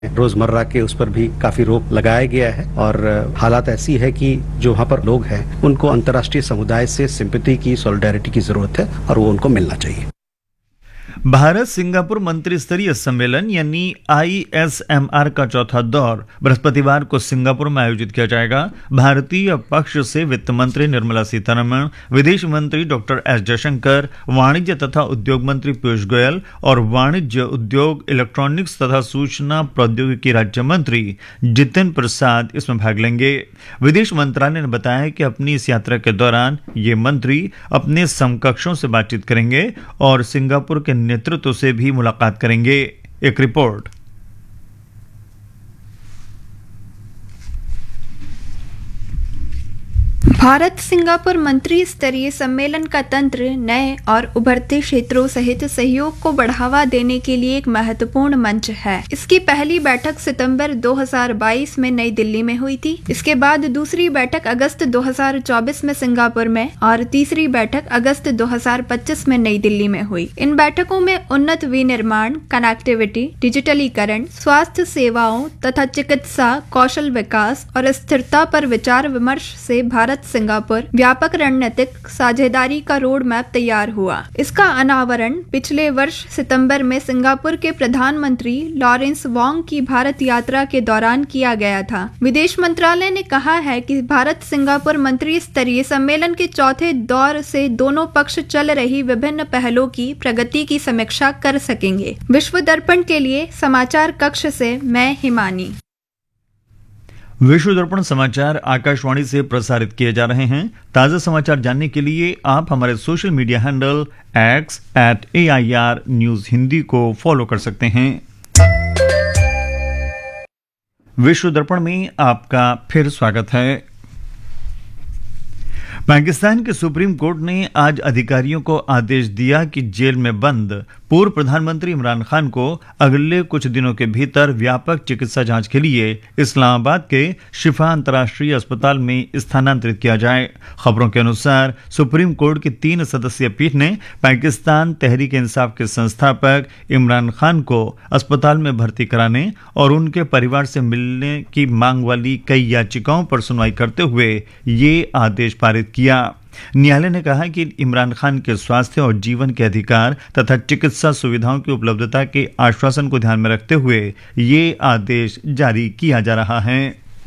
रोजमर्रा के उस पर भी काफी रोक लगाया गया है और हालात ऐसी है कि जो वहाँ पर लोग हैं उनको अंतर्राष्ट्रीय समुदाय से सिंपैथी की, सॉलिडारिटी की जरूरत है और वो उनको मिलना चाहिए। भारत सिंगापुर मंत्री स्तरीय सम्मेलन यानी ISMR का चौथा दौर बृहस्पतिवार को सिंगापुर में आयोजित किया जाएगा। भारतीय पक्ष से वित्त मंत्री निर्मला सीतारमण, विदेश मंत्री डॉक्टर एस जयशंकर, वाणिज्य तथा उद्योग मंत्री पीयूष गोयल और वाणिज्य, उद्योग, इलेक्ट्रॉनिक्स तथा सूचना प्रौद्योगिकी राज्य मंत्री जितिन प्रसाद इसमें भाग लेंगे। विदेश मंत्रालय ने बताया कि अपनी इस यात्रा के दौरान ये मंत्री अपने समकक्षों से बातचीत करेंगे और सिंगापुर के नेतृत्व से भी मुलाकात करेंगे। एक रिपोर्ट। भारत सिंगापुर मंत्री स्तरीय सम्मेलन का तंत्र नए और उभरते क्षेत्रों सहित सहयोग को बढ़ावा देने के लिए एक महत्वपूर्ण मंच है। इसकी पहली बैठक सितंबर 2022 में नई दिल्ली में हुई थी। इसके बाद दूसरी बैठक अगस्त 2024 में सिंगापुर में और तीसरी बैठक अगस्त 2025 में नई दिल्ली में हुई। इन बैठकों में उन्नत विनिर्माण, कनेक्टिविटी, डिजिटलीकरण, स्वास्थ्य सेवाओं तथा चिकित्सा, कौशल विकास और स्थिरता पर विचार विमर्श से भारत सिंगापुर व्यापक रणनीतिक साझेदारी का रोड मैप तैयार हुआ। इसका अनावरण पिछले वर्ष सितंबर में सिंगापुर के प्रधानमंत्री लॉरेंस वोंग की भारत यात्रा के दौरान किया गया था। विदेश मंत्रालय ने कहा है कि भारत सिंगापुर मंत्री स्तरीय सम्मेलन के चौथे दौर से दोनों पक्ष चल रही विभिन्न पहलों की प्रगति की समीक्षा कर सकेंगे। विश्व दर्पण के लिए समाचार कक्ष से मैं हिमानी। विश्व दर्पण समाचार आकाशवाणी से प्रसारित किए जा रहे हैं। ताजा समाचार जानने के लिए आप हमारे social media handle @AIR news Hindi को फॉलो कर सकते हैं। विश्व दर्पण में आपका फिर स्वागत है। पाकिस्तान के सुप्रीम कोर्ट ने आज अधिकारियों को आदेश दिया कि जेल में बंद पूर्व प्रधानमंत्री इमरान खान को अगले कुछ दिनों के भीतर व्यापक चिकित्सा जांच के लिए इस्लामाबाद के शिफा अंतर्राष्ट्रीय अस्पताल में स्थानांतरित किया जाए। खबरों के अनुसार सुप्रीम कोर्ट की 3 सदस्यीय पीठ ने पाकिस्तान तहरीक इंसाफ के संस्थापक इमरान खान को अस्पताल में भर्ती कराने और उनके परिवार से मिलने की मांग वाली कई याचिकाओं पर सुनवाई करते हुए ये आदेश पारित किया। न्यायालय ने कहा कि इमरान खान के स्वास्थ्य और जीवन के अधिकार तथा चिकित्सा सुविधाओं की उपलब्धता के आश्वासन को ध्यान में रखते हुए ये आदेश जारी किया जा रहा है।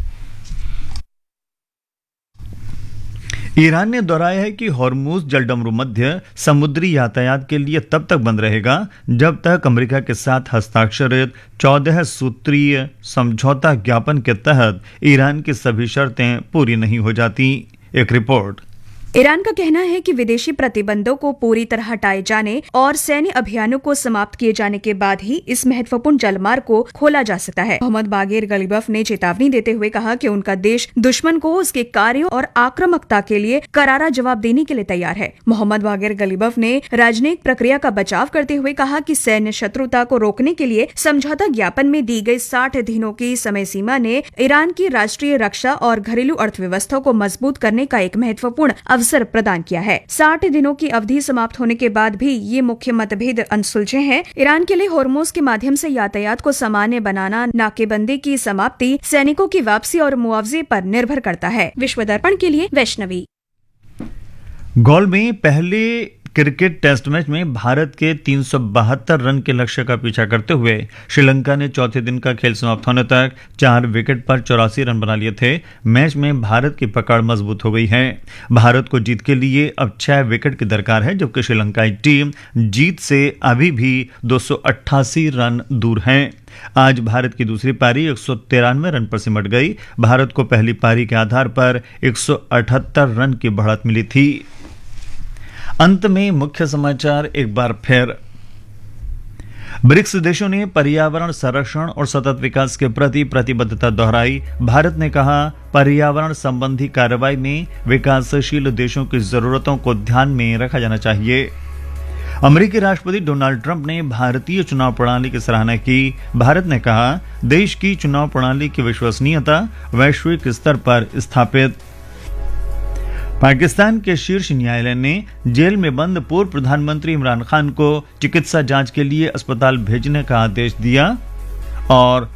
ईरान ने दोहराया है कि हॉर्मुज जलडमरू मध्य समुद्री यातायात के लिए तब तक बंद रहेगा जब तक अमेरिका के साथ हस्ताक्षरित 14 सूत्रीय समझौता ज्ञापन के तहत ईरान की सभी शर्तें पूरी नहीं हो जाती। एक रिपोर्ट। ईरान का कहना है कि विदेशी प्रतिबंधों को पूरी तरह हटाए जाने और सैन्य अभियानों को समाप्त किए जाने के बाद ही इस महत्वपूर्ण जलमार्ग को खोला जा सकता है। मोहम्मद बागेर गलीबफ ने चेतावनी देते हुए कहा कि उनका देश दुश्मन को उसके कार्यों और आक्रामकता के लिए करारा जवाब देने के लिए तैयार है। मोहम्मद बागेर गलीबफ ने राजनयिक प्रक्रिया का बचाव करते हुए कहा कि सैन्य शत्रुता को रोकने के लिए समझौता ज्ञापन में दी गई 60 दिनों की समय सीमा ने ईरान की राष्ट्रीय रक्षा और घरेलू अर्थव्यवस्था को मजबूत करने का एक महत्वपूर्ण अवसर प्रदान किया है। 60 दिनों की अवधि समाप्त होने के बाद भी ये मुख्य मतभेद अनसुलझे हैं। ईरान के लिए हॉर्मुज के माध्यम से यातायात को सामान्य बनाना, नाकेबंदी की समाप्ति, सैनिकों की वापसी और मुआवजे पर निर्भर करता है। विश्व दर्पण के लिए वैष्णवी। गोल में पहले क्रिकेट टेस्ट मैच में भारत के 372 रन के लक्ष्य का पीछा करते हुए श्रीलंका ने चौथे दिन का खेल समाप्त होने तक 4 विकेट पर 84 रन बना लिए थे। मैच में भारत की पकड़ मजबूत हो गई है। भारत को जीत के लिए अब 6 विकेट की दरकार है, जबकि श्रीलंकाई टीम जीत से अभी भी 288 रन दूर है। आज भारत की दूसरी पारी 193 रन पर सिमट गई। भारत को पहली पारी के आधार पर 178 रन की बढ़त मिली थी। अंत में मुख्य समाचार एक बार फिर। ब्रिक्स देशों ने पर्यावरण संरक्षण और सतत विकास के प्रति प्रतिबद्धता दोहराई। भारत ने कहा, पर्यावरण संबंधी कार्रवाई में विकासशील देशों की जरूरतों को ध्यान में रखा जाना चाहिए। अमेरिकी राष्ट्रपति डोनाल्ड ट्रंप ने भारतीय चुनाव प्रणाली की सराहना की। भारत ने कहा, देश की चुनाव प्रणाली की विश्वसनीयता वैश्विक स्तर पर स्थापित। पाकिस्तान के शीर्ष न्यायालय ने जेल में बंद पूर्व प्रधानमंत्री इमरान खान को चिकित्सा जांच के लिए अस्पताल भेजने का आदेश दिया। और